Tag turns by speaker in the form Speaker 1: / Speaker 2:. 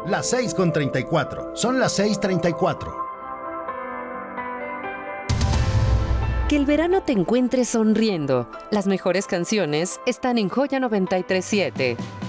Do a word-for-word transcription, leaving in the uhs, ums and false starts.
Speaker 1: Las seis con treinta y cuatro. Son las seis treinta y cuatro.
Speaker 2: Que el verano te encuentre sonriendo. Las mejores canciones están en Joya noventa y tres siete.